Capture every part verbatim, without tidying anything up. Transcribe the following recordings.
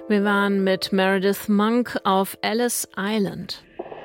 Wir waren mit Meredith Monk auf Ellis Island.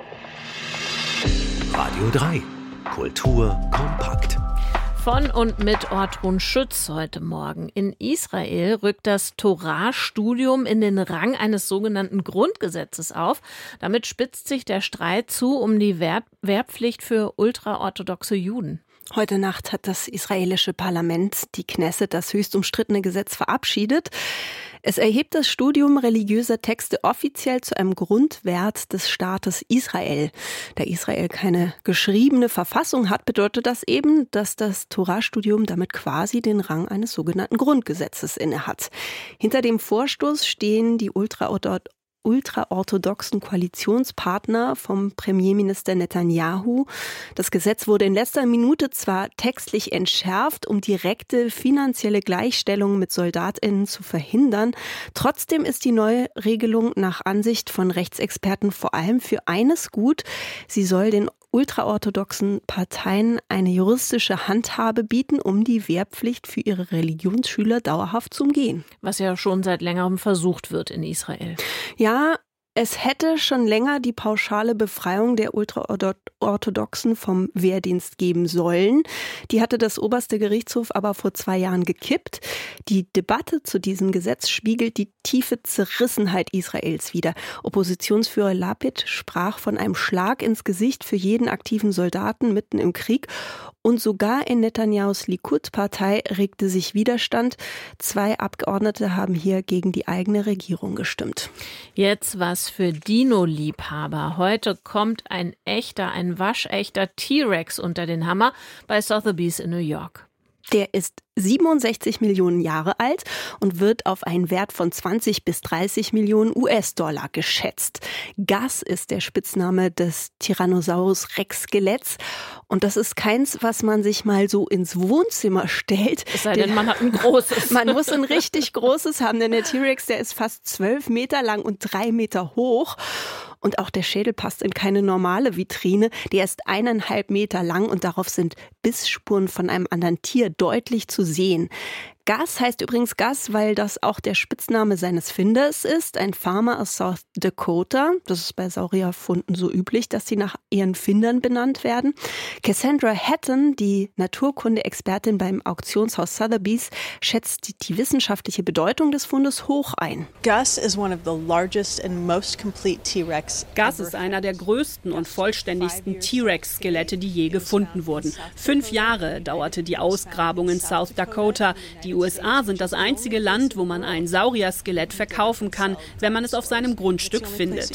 Radio drei. Kultur kompakt. Von und mit Ortrun Schütz heute Morgen. In Israel rückt das Torah-Studium in den Rang eines sogenannten Grundgesetzes auf. Damit spitzt sich der Streit zu um die Wehr- Wehrpflicht für ultraorthodoxe Juden. Heute Nacht hat das israelische Parlament, die Knesset, das höchst umstrittene Gesetz verabschiedet. Es erhebt das Studium religiöser Texte offiziell zu einem Grundwert des Staates Israel. Da Israel keine geschriebene Verfassung hat, bedeutet das eben, dass das Torah-Studium damit quasi den Rang eines sogenannten Grundgesetzes innehat. Hinter dem Vorstoß stehen die ultraorthodoxen ultraorthodoxen Koalitionspartner vom Premierminister Netanyahu. Das Gesetz wurde in letzter Minute zwar textlich entschärft, um direkte finanzielle Gleichstellung mit SoldatInnen zu verhindern. Trotzdem ist die neue Regelung nach Ansicht von Rechtsexperten vor allem für eines gut. Sie soll den ultraorthodoxen Parteien eine juristische Handhabe bieten, um die Wehrpflicht für ihre Religionsschüler dauerhaft zu umgehen. Was ja schon seit längerem versucht wird in Israel. Ja, es hätte schon länger die pauschale Befreiung der Ultraorthodoxen vom Wehrdienst geben sollen. Die hatte das oberste Gerichtshof aber vor zwei Jahren gekippt. Die Debatte zu diesem Gesetz spiegelt die tiefe Zerrissenheit Israels wider. Oppositionsführer Lapid sprach von einem Schlag ins Gesicht für jeden aktiven Soldaten mitten im Krieg. Und sogar in Netanyahus Likud-Partei regte sich Widerstand. Zwei Abgeordnete haben hier gegen die eigene Regierung gestimmt. Jetzt was für Dino-Liebhaber. Heute kommt ein echter, ein waschechter T-Rex unter den Hammer bei Sotheby's in New York. Der ist siebenundsechzig Millionen Jahre alt und wird auf einen Wert von zwanzig bis dreißig Millionen U S-Dollar geschätzt. Gus ist der Spitzname des Tyrannosaurus Rex-Skeletts. Und das ist keins, was man sich mal so ins Wohnzimmer stellt. Es sei denn, man hat ein großes. Man muss ein richtig großes haben, denn der T-Rex, der ist fast zwölf Meter lang und drei Meter hoch. Und auch der Schädel passt in keine normale Vitrine. Der ist eineinhalb Meter lang und darauf sind Bissspuren von einem anderen Tier deutlich zu sehen. Gus heißt übrigens Gus, weil das auch der Spitzname seines Finders ist, ein Farmer aus South Dakota. Das ist bei Saurierfunden so üblich, dass sie nach ihren Findern benannt werden. Cassandra Hatton, die Naturkunde-Expertin beim Auktionshaus Sotheby's, schätzt die, die wissenschaftliche Bedeutung des Fundes hoch ein. Gus is one of the largest and most complete T-Rex. Gus ist einer der größten und vollständigsten T-Rex-Skelette, die je gefunden wurden. Fünf Jahre dauerte die Ausgrabung in South Dakota. Die U S A sind das einzige Land, wo man ein Saurier-Skelett verkaufen kann, wenn man es auf seinem Grundstück findet.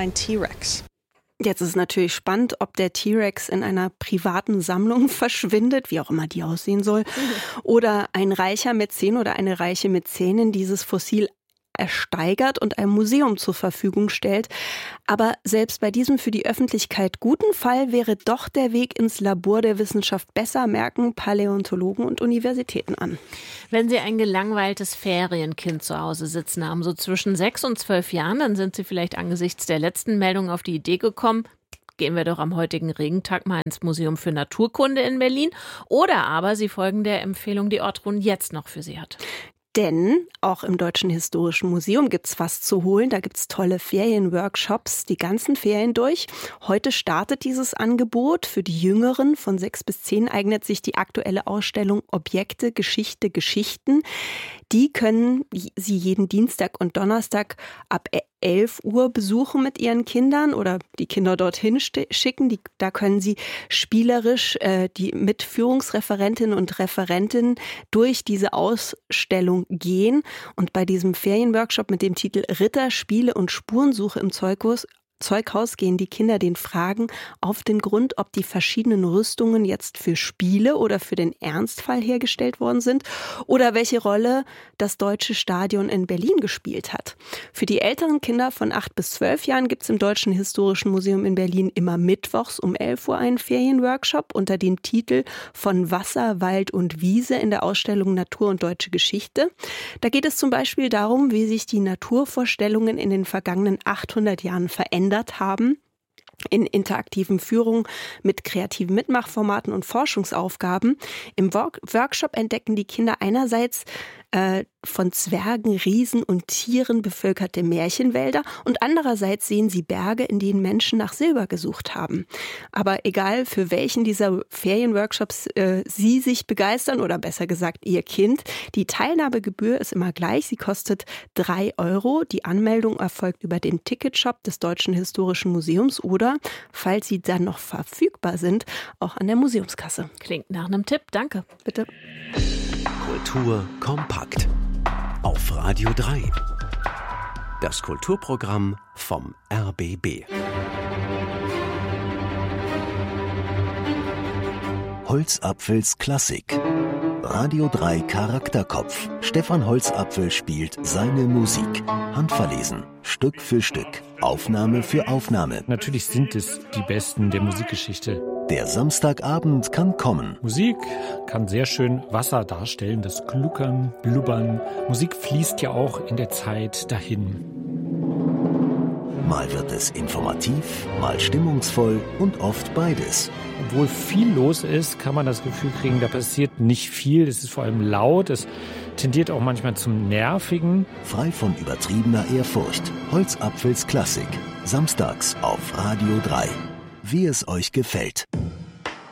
Jetzt ist es natürlich spannend, ob der T-Rex in einer privaten Sammlung verschwindet, wie auch immer die aussehen soll, oder ein reicher Mäzen oder eine reiche Mäzenin dieses Fossil ersteigert und einem Museum zur Verfügung stellt. Aber selbst bei diesem für die Öffentlichkeit guten Fall wäre doch der Weg ins Labor der Wissenschaft besser, merken Paläontologen und Universitäten an. Wenn Sie ein gelangweiltes Ferienkind zu Hause sitzen haben, so zwischen sechs und zwölf Jahren, dann sind Sie vielleicht angesichts der letzten Meldung auf die Idee gekommen, gehen wir doch am heutigen Regentag mal ins Museum für Naturkunde in Berlin. Oder aber Sie folgen der Empfehlung, die Ortrun jetzt noch für Sie hat. Denn auch im Deutschen Historischen Museum gibt's was zu holen. Da gibt's tolle Ferienworkshops die ganzen Ferien durch. Heute startet dieses Angebot. Für die Jüngeren von sechs bis zehn eignet sich die aktuelle Ausstellung Objekte, Geschichte, Geschichten. Die können Sie jeden Dienstag und Donnerstag ab elf Uhr besuchen mit Ihren Kindern oder die Kinder dorthin schicken. Die, da können Sie spielerisch äh, die Mitführungsreferentinnen und Referentinnen durch diese Ausstellung gehen. Und bei diesem Ferienworkshop mit dem Titel Ritter, Spiele und Spurensuche im Zeughaus Zeughaus gehen die Kinder den Fragen auf den Grund, ob die verschiedenen Rüstungen jetzt für Spiele oder für den Ernstfall hergestellt worden sind oder welche Rolle das Deutsche Stadion in Berlin gespielt hat. Für die älteren Kinder von acht bis zwölf Jahren gibt es im Deutschen Historischen Museum in Berlin immer mittwochs um elf Uhr einen Ferienworkshop unter dem Titel Von Wasser, Wald und Wiese in der Ausstellung Natur und Deutsche Geschichte. Da geht es zum Beispiel darum, wie sich die Naturvorstellungen in den vergangenen achthundert Jahren verändern haben. In interaktiven Führungen mit kreativen Mitmachformaten und Forschungsaufgaben. Im Workshop entdecken die Kinder einerseits äh, von Zwergen, Riesen und Tieren bevölkerte Märchenwälder und andererseits sehen sie Berge, in denen Menschen nach Silber gesucht haben. Aber egal, für welchen dieser Ferienworkshops äh, Sie sich begeistern oder besser gesagt Ihr Kind, die Teilnahmegebühr ist immer gleich. Sie kostet drei Euro. Die Anmeldung erfolgt über den Ticketshop des Deutschen Historischen Museums oder, falls sie dann noch verfügbar sind, auch an der Museumskasse. Klingt nach einem Tipp. Danke. Bitte. Kultur kompakt. Auf Radio drei. Das Kulturprogramm vom R B B. Holzapfels Klassik. Radio drei Charakterkopf. Stefan Holzapfel spielt seine Musik. Handverlesen. Stück für Stück. Aufnahme für Aufnahme. Natürlich sind es die Besten der Musikgeschichte. Der Samstagabend kann kommen. Musik kann sehr schön Wasser darstellen, das Gluckern, Blubbern. Musik fließt ja auch in der Zeit dahin. Mal wird es informativ, mal stimmungsvoll und oft beides. Obwohl viel los ist, kann man das Gefühl kriegen, da passiert nicht viel. Es ist vor allem laut, es tendiert auch manchmal zum Nervigen. Frei von übertriebener Ehrfurcht. Holzapfels Klassik. Samstags auf Radio drei. Wie es euch gefällt.